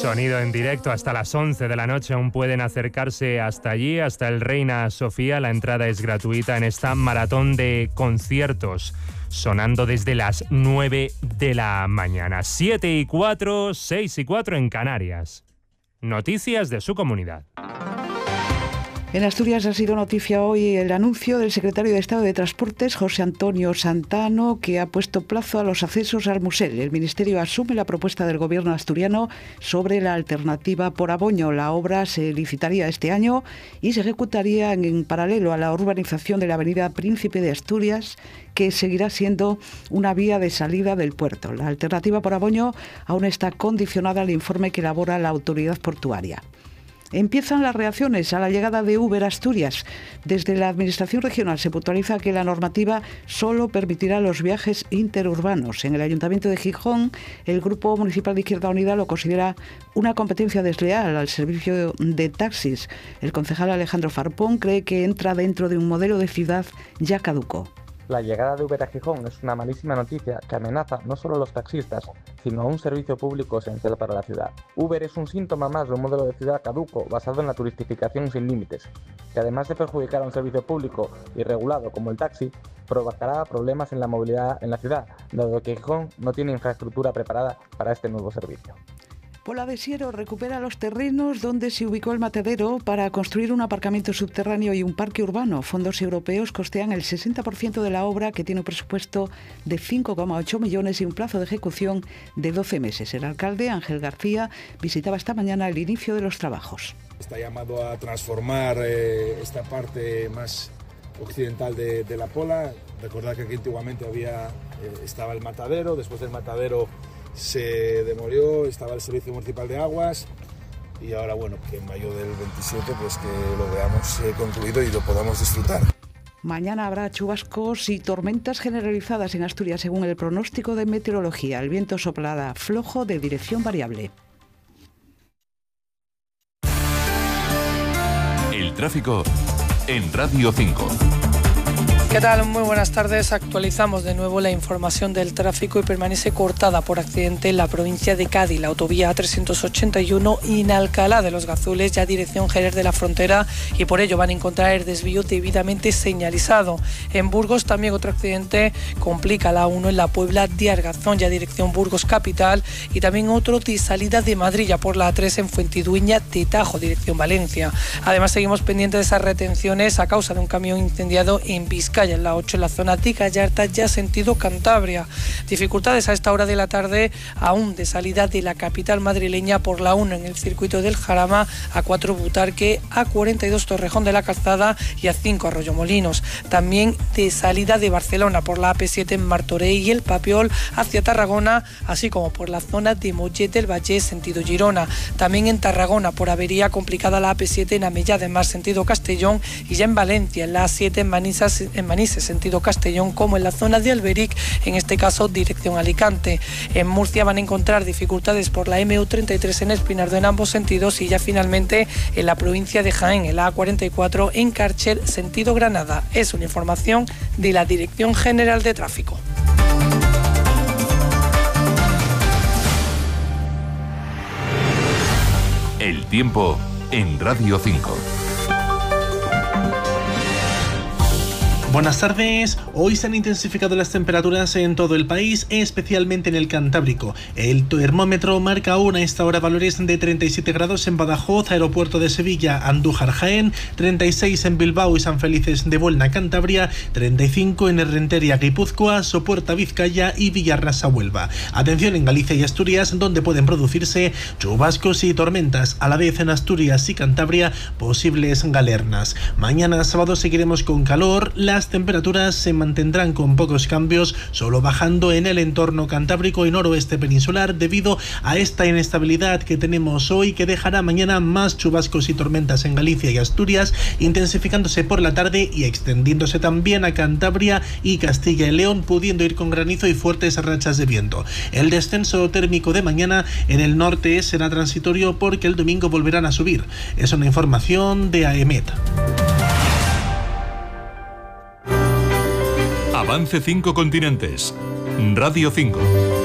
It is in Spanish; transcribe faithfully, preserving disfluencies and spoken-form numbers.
Sonido en directo hasta las once de la noche. Aún pueden acercarse hasta allí, hasta el Reina Sofía. La entrada es gratuita en esta maratón de conciertos, sonando desde las nueve de la mañana. siete y cuatro, seis y cuatro en Canarias. Noticias de su comunidad. En Asturias ha sido noticia hoy el anuncio del secretario de Estado de Transportes, José Antonio Santano, que ha puesto plazo a los accesos al Musel. El Ministerio asume la propuesta del Gobierno asturiano sobre la alternativa por Aboño. La obra se licitaría este año y se ejecutaría en, en paralelo a la urbanización de la avenida Príncipe de Asturias, que seguirá siendo una vía de salida del puerto. La alternativa por Aboño aún está condicionada al informe que elabora la autoridad portuaria. Empiezan las reacciones a la llegada de Uber a Asturias. Desde la Administración Regional se puntualiza que la normativa solo permitirá los viajes interurbanos. En el Ayuntamiento de Gijón, el Grupo Municipal de Izquierda Unida lo considera una competencia desleal al servicio de taxis. El concejal Alejandro Farpón cree que entra dentro de un modelo de ciudad ya caduco. La llegada de Uber a Gijón es una malísima noticia que amenaza no solo a los taxistas, sino a un servicio público esencial para la ciudad. Uber es un síntoma más de un modelo de ciudad caduco basado en la turistificación sin límites, que además de perjudicar a un servicio público y regulado como el taxi, provocará problemas en la movilidad en la ciudad, dado que Gijón no tiene infraestructura preparada para este nuevo servicio. Pola de Siero recupera los terrenos donde se ubicó el matadero para construir un aparcamiento subterráneo y un parque urbano. Fondos europeos costean el sesenta por ciento de la obra, que tiene un presupuesto de cinco coma ocho millones y un plazo de ejecución de doce meses. El alcalde Ángel García visitaba esta mañana el inicio de los trabajos. Está llamado a transformar eh, esta parte más occidental de, de la Pola. Recordad que aquí antiguamente había, eh, estaba el matadero, después del matadero se demolió, estaba el Servicio Municipal de Aguas y ahora, bueno, que en mayo del veintisiete pues que lo veamos eh, concluido y lo podamos disfrutar. Mañana habrá chubascos y tormentas generalizadas en Asturias según el pronóstico de meteorología. El viento soplará flojo de dirección variable. El tráfico en Radio cinco. ¿Qué tal? Muy buenas tardes. Actualizamos de nuevo la información del tráfico y permanece cortada por accidente en la provincia de Cádiz. La autovía A trescientos ochenta y uno en Alcalá de los Gazules, ya dirección Jerez de la Frontera, y por ello van a encontrar el desvío debidamente señalizado. En Burgos también otro accidente complica la A uno en la Puebla de Argazón, ya dirección Burgos Capital, y también otro de salida de Madrid ya por la A tres en Fuentidueña de Tajo, dirección Valencia. Además seguimos pendientes de esas retenciones a causa de un camión incendiado en Vizcaya, en la ocho en la zona de Gallarta, ya sentido Cantabria. Dificultades a esta hora de la tarde aún de salida de la capital madrileña por la uno en el circuito del Jarama, A cuatro Butarque, A cuarenta y dos Torrejón de la Calzada y A cinco Arroyomolinos. También de salida de Barcelona por la A P siete en Martorell y el Papiol hacia Tarragona, así como por la zona de Mollet del Valle sentido Girona. También en Tarragona por avería complicada la A P siete en Amellá de Mar sentido Castellón, y ya en Valencia en la A siete en Manizas en Manises sentido Castellón, como en la zona de Alberic, en este caso dirección Alicante. En Murcia van a encontrar dificultades por la M U treinta y tres en Espinardo en ambos sentidos, y ya finalmente en la provincia de Jaén en la A cuarenta y cuatro en Cárcher sentido Granada. Es una información de la Dirección General de Tráfico. El tiempo en Radio cinco. Buenas tardes. Hoy se han intensificado las temperaturas en todo el país, especialmente en el Cantábrico. El termómetro marca aún a esta hora valores de treinta y siete grados en Badajoz, Aeropuerto de Sevilla, Andújar, Jaén, treinta y seis en Bilbao y San Felices de Buelna, Cantabria, treinta y cinco en Errenteria, Guipúzcoa, Sopuerta, Vizcaya y Villarrasa, Huelva. Atención en Galicia y Asturias, donde pueden producirse chubascos y tormentas. A la vez en Asturias y Cantabria, posibles galernas. Mañana sábado seguiremos con calor. Las temperaturas se mantendrán con pocos cambios, solo bajando en el entorno cantábrico y noroeste peninsular debido a esta inestabilidad que tenemos hoy, que dejará mañana más chubascos y tormentas en Galicia y Asturias, intensificándose por la tarde y extendiéndose también a Cantabria y Castilla y León, pudiendo ir con granizo y fuertes rachas de viento. El descenso térmico de mañana en el norte será transitorio porque el domingo volverán a subir. Es una información de AEMET. Avance cinco continentes. Radio cinco.